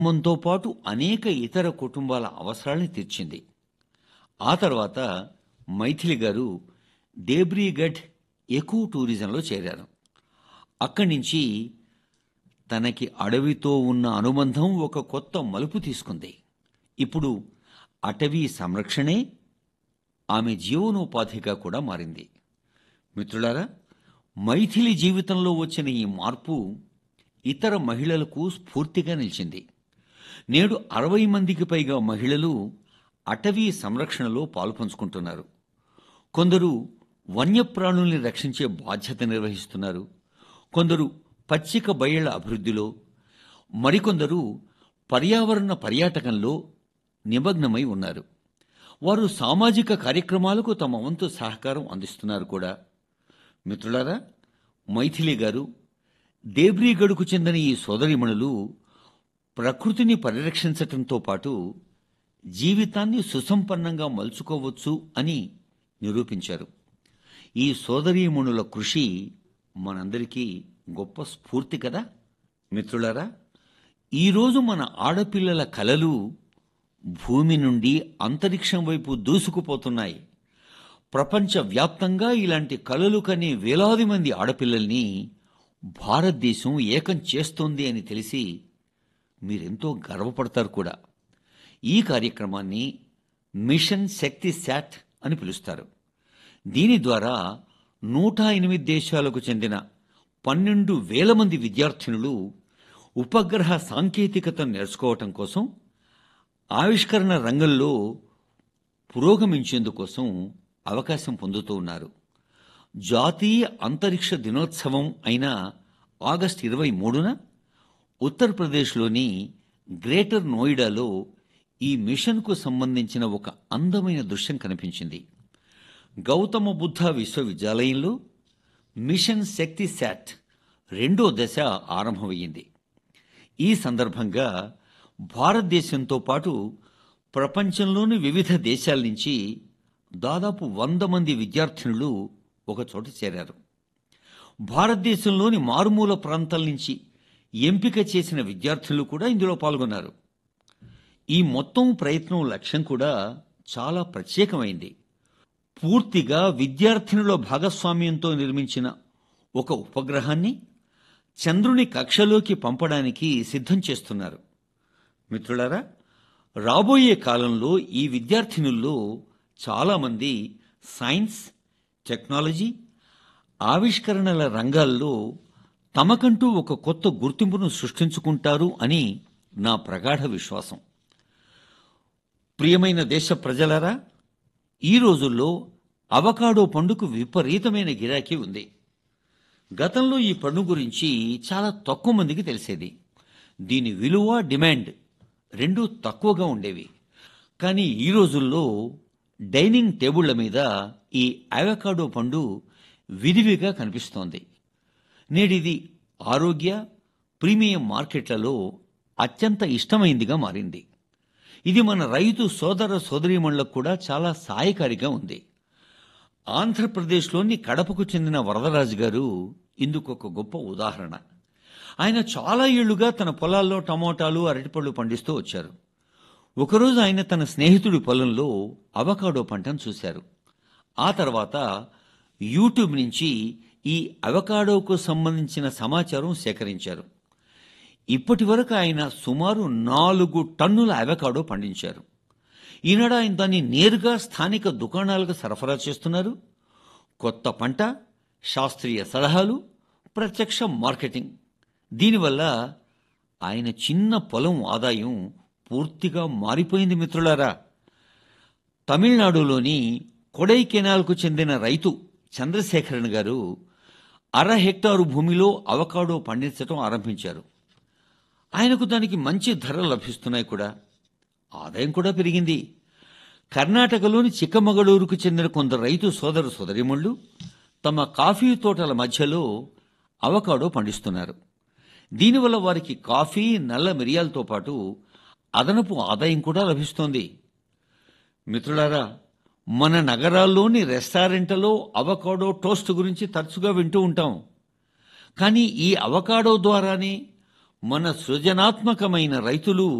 కుటుంబంతో పాటు అనేక ఇతర కుటుంబాల అవసరాల్ని తీర్చింది. ఆ తర్వాత మైథిలి గారు దేబ్రీగఢ్ ఎకో టూరిజంలో చేరారు. అక్కడి నుంచి తనకి అడవితో ఉన్న అనుబంధం ఒక కొత్త మలుపు తీసుకుంది. ఇప్పుడు అటవీ సంరక్షణే ఆమె జీవనోపాధిగా కూడా మారింది. మిత్రులారా, మైథిలి జీవితంలో వచ్చిన ఈ మార్పు ఇతర మహిళలకు స్ఫూర్తిగా నిలిచింది. నేడు 60 మందికి పైగా మహిళలు అటవీ సంరక్షణలో పాలుపంచుకుంటున్నారు. కొందరు వన్యప్రాణుల్ని రక్షించే బాధ్యత నిర్వహిస్తున్నారు, కొందరు పచ్చిక బయళ్ల అభివృద్ధిలో, మరికొందరు పర్యావరణ పర్యాటకంలో నిమగ్నమై ఉన్నారు. వారు సామాజిక కార్యక్రమాలకు తమ వంతు సహకారం అందిస్తున్నారు కూడా. మిత్రులారా, మైథిలి గారు, దేబ్రీగఢ్కు చెందిన ఈ సోదరీమణులు ప్రకృతిని పరిరక్షించటంతో పాటు జీవితాన్ని సుసంపన్నంగా మలుచుకోవచ్చు అని నిరూపించారు. ఈ సోదరీమణుల కృషి మనందరికీ గొప్ప స్ఫూర్తి కదా. మిత్రులారా, ఈరోజు మన ఆడపిల్లల కలలు భూమి నుండి అంతరిక్షం వైపు దూసుకుపోతున్నాయి. ప్రపంచవ్యాప్తంగా ఇలాంటి కలలు కనే వేలాది మంది ఆడపిల్లల్ని భారతదేశం ఏకం చేస్తోంది అని తెలిసి మీరెంతో గర్వపడతారు కూడా. ఈ కార్యక్రమాన్ని మిషన్ శక్తి శాట్ అని పిలుస్తారు. దీని ద్వారా 108 దేశాలకు చెందిన 12,000 మంది విద్యార్థినులు ఉపగ్రహ సాంకేతికతను నేర్చుకోవటం కోసం, ఆవిష్కరణ రంగంలో పురోగమించేందుకోసం అవకాశం పొందుతూ ఉన్నారు. జాతీయ అంతరిక్ష దినోత్సవం అయిన ఆగస్టు 23న ఉత్తరప్రదేశ్లోని గ్రేటర్ నోయిడాలో ఈ మిషన్కు సంబంధించిన ఒక అందమైన దృశ్యం కనిపించింది. గౌతమ బుద్ధ విశ్వవిద్యాలయంలో మిషన్ శక్తి శాట్ 2వ దశ ఆరంభమయ్యింది. ఈ సందర్భంగా భారతదేశంతో పాటు ప్రపంచంలోని వివిధ దేశాల నుంచి దాదాపు 100 మంది విద్యార్థినులు ఒకచోట చేరారు. భారతదేశంలోని మారుమూల ప్రాంతాల నుంచి ఎంపిక చేసిన విద్యార్థులు కూడా ఇందులో పాల్గొన్నారు. ఈ మొత్తం ప్రయత్నం లక్ష్యం కూడా చాలా ప్రత్యేకమైంది. పూర్తిగా విద్యార్థినుల భాగస్వామ్యంతో నిర్మించిన ఒక ఉపగ్రహాన్ని చంద్రుని కక్షలోకి పంపడానికి సిద్ధం చేస్తున్నారు. మిత్రులారా, రాబోయే కాలంలో ఈ విద్యార్థినుల్లో చాలామంది సైన్స్, టెక్నాలజీ, ఆవిష్కరణల రంగాల్లో తమకంటూ ఒక కొత్త గుర్తింపును సృష్టించుకుంటారు అని నా ప్రగాఢ విశ్వాసం. ప్రియమైన దేశ ప్రజలారా, ఈ రోజుల్లో అవకాడో పండుకు విపరీతమైన గిరాకీ ఉంది. గతంలో ఈ పండు గురించి చాలా తక్కువ మందికి తెలిసేది. దీని విలువ, డిమాండ్ రెండూ తక్కువగా ఉండేవి. కానీ ఈ రోజుల్లో డైనింగ్ టేబుళ్ల మీద ఈ అవకాడో పండు విరివిగా కనిపిస్తోంది. నేడిది ఆరోగ్య, ప్రీమియం మార్కెట్లలో అత్యంత ఇష్టమైందిగా మారింది. ఇది మన రైతు సోదర సోదరీమణులకు కూడా చాలా సహాయకారిగా ఉంది. ఆంధ్రప్రదేశ్లోని కడపకు చెందిన వరదరాజు గారు ఇందుకు ఒక గొప్ప ఉదాహరణ. ఆయన చాలా ఏళ్లుగా తన పొలాల్లో టమోటాలు, అరటిపళ్ళు పండిస్తూ వచ్చారు. ఒకరోజు ఆయన తన స్నేహితుడి పొలంలో అవకాడో పంటను చూశారు. ఆ తర్వాత యూట్యూబ్ నుంచి ఈ అవకాడోకు సంబంధించిన సమాచారం సేకరించారు. ఇప్పటి వరకు ఆయన సుమారు 4 టన్నుల అవకాడో పండించారు. ఈనాడు ఆయన దాన్ని నేరుగా స్థానిక దుకాణాలకు సరఫరా చేస్తున్నారు. కొత్త పంట, శాస్త్రీయ సలహాలు, ప్రత్యక్ష మార్కెటింగ్, దీనివల్ల ఆయన చిన్న పొలం ఆదాయం పూర్తిగా మారిపోయింది. మిత్రులారా, తమిళనాడులోని కొడైకెనాల్కు చెందిన రైతు చంద్రశేఖరన్ గారు 1/2 హెక్టారు భూమిలో అవకాడో పండించడం ఆరంభించారు. ఆయనకు దానికి మంచి ధరలు లభిస్తున్నాయి కూడా. ఆదాయం కూడా పెరిగింది. కర్ణాటకలోని చిక్కమగళూరుకు చెందిన కొందరు రైతు సోదర సోదరీమణులు తమ కాఫీ తోటల మధ్యలో అవకాడో పండిస్తున్నారు. దీనివల్ల వారికి కాఫీ, నల్ల మిరియాలతో పాటు అదనపు ఆదాయం కూడా లభిస్తోంది. మిత్రులారా, మన నగరాల్లోని రెస్టారెంట్లలో అవకాడో టోస్ట్ గురించి తరచుగా వింటూ ఉంటాం. కానీ ఈ అవకాడో ద్వారానే మన సృజనాత్మకమైన రైతులు